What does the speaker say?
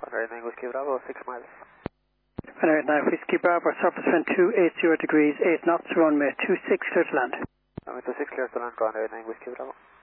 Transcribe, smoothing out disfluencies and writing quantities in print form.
Right, Whiskey Bravo, 6 miles. Alright, now Whiskey Bravo, surface wind 280 degrees, 8 knots, runway 26, clear to land. Runway 26, clear to land, ground, right, Whiskey Bravo.